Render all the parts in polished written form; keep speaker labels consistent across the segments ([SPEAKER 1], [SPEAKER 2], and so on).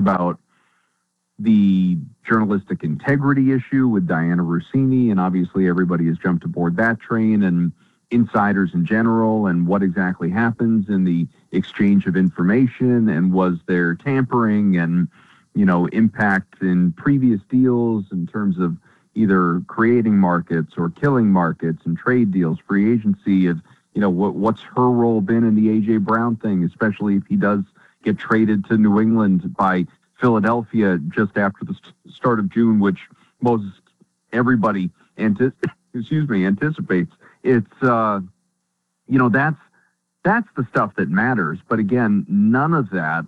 [SPEAKER 1] about the journalistic integrity issue with Diana Rossini, and obviously everybody has jumped aboard that train, and insiders in general, and what exactly happens in the exchange of information, and was there tampering and, impact in previous deals in terms of either creating markets or killing markets and trade deals, free agency of, what's her role been in the A.J. Brown thing, especially if he does get traded to New England by Philadelphia just after the start of June, which most everybody anticipates. It's that's the stuff that matters. But again, none of that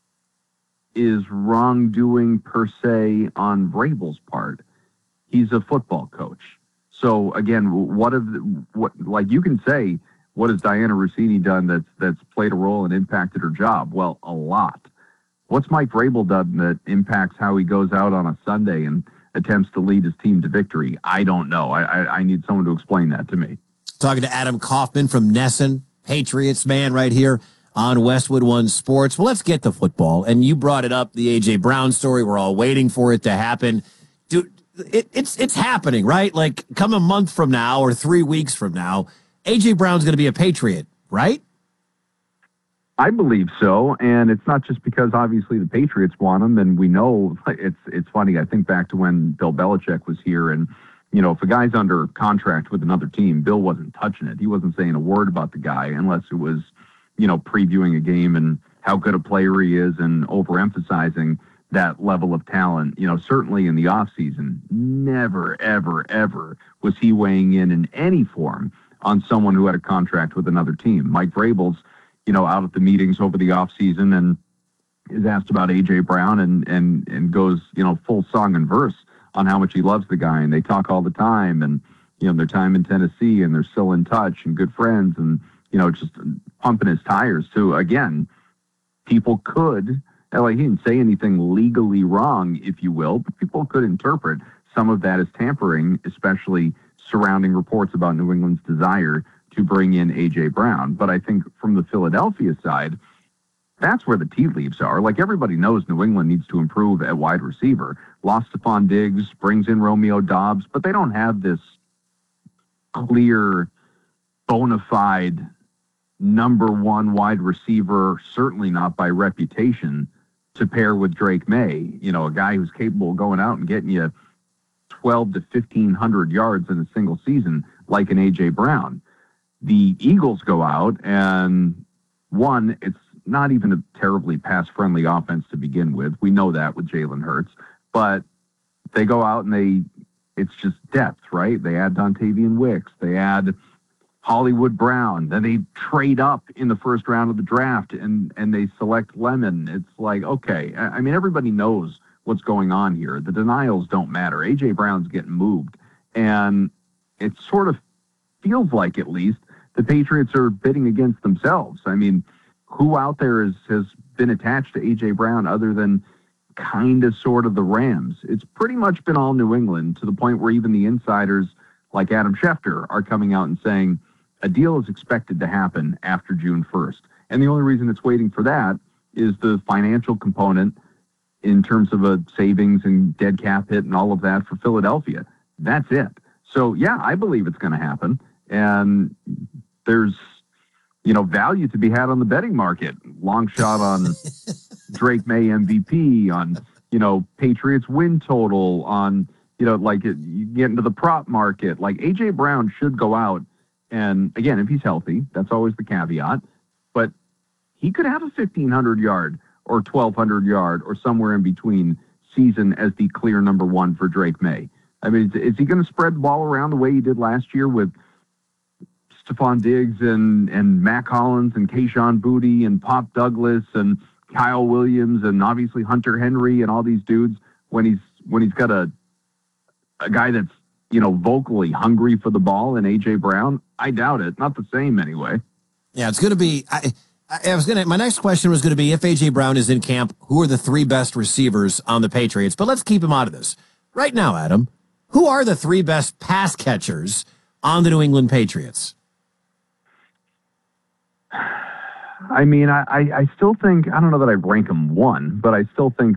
[SPEAKER 1] is wrongdoing per se on Vrabel's part. He's a football coach. So again, you can say, what has Diana Rossini done that's played a role and impacted her job? Well, a lot. What's Mike Vrabel done that impacts how he goes out on a Sunday and attempts to lead his team to victory? I don't know. I need someone to explain that to me.
[SPEAKER 2] Talking to Adam Kaufman from Nesson, Patriots man right here on Westwood One Sports. Well, let's get to football. And you brought it up, the A.J. Brown story. We're all waiting for it to happen. Dude, it's happening, right? Like, come a month from now or 3 weeks from now, A.J. Brown's going to be a Patriot, right?
[SPEAKER 1] I believe so, and it's not just because obviously the Patriots want him, and we know it's funny. I think back to when Bill Belichick was here, and if a guy's under contract with another team, Bill wasn't touching it. He wasn't saying a word about the guy unless it was, previewing a game and how good a player he is and overemphasizing that level of talent. Certainly in the offseason, never, ever, ever was he weighing in any form on someone who had a contract with another team. Mike Vrabel's out at the meetings over the offseason and is asked about A.J. Brown and goes, full song and verse on how much he loves the guy. And they talk all the time and, their time in Tennessee, and they're still in touch and good friends and, just pumping his tires too. Again, people could, he didn't say anything legally wrong, if you will, but people could interpret some of that as tampering, especially surrounding reports about New England's desire to bring in A.J. Brown. But I think from the Philadelphia side, that's where the tea leaves are. Like, everybody knows New England needs to improve at wide receiver. Lost Stephon Diggs, brings in Romeo Doubs, but they don't have this clear, bona fide number one wide receiver, certainly not by reputation, to pair with Drake May. A guy who's capable of going out and getting you 12 to 1,500 yards in a single season, like an A.J. Brown. The Eagles go out, and one, it's not even a terribly pass-friendly offense to begin with. We know that with Jalen Hurts. But they go out and it's just depth, right? They add Dontavian Wicks. They add Hollywood Brown. Then they trade up in the first round of the draft, and they select Lemon. It's like, okay. I mean, everybody knows what's going on here. The denials don't matter. A.J. Brown's getting moved. And it sort of feels like, at least, the Patriots are bidding against themselves. I mean, who out there has been attached to A.J. Brown other than kind of sort of the Rams? It's pretty much been all New England, to the point where even the insiders like Adam Schefter are coming out and saying a deal is expected to happen after June 1st. And the only reason it's waiting for that is the financial component in terms of a savings and dead cap hit and all of that for Philadelphia. That's it. So, yeah, I believe it's going to happen. And there's, value to be had on the betting market. Long shot on Drake May MVP, on, Patriots win total, on, you get into the prop market. Like, A.J. Brown should go out, and again, if he's healthy, that's always the caveat, but he could have a 1,500-yard or 1,200 yard or somewhere in between season as the clear number one for Drake May. I mean, is he going to spread the ball around the way he did last year with Stephon Diggs and Matt Collins and Kayshon Boutte and Pop Douglas and Kyle Williams and obviously Hunter Henry and all these dudes, when he's got a guy that's, vocally hungry for the ball, and A.J. Brown? I doubt it. Not the same anyway.
[SPEAKER 2] Yeah, it's going to be... my next question was going to be, if A.J. Brown is in camp, who are the three best receivers on the Patriots? But let's keep him out of this. Right now, Adam, who are the three best pass catchers on the New England Patriots?
[SPEAKER 1] I mean, I still think, I don't know that I rank them one, but I still think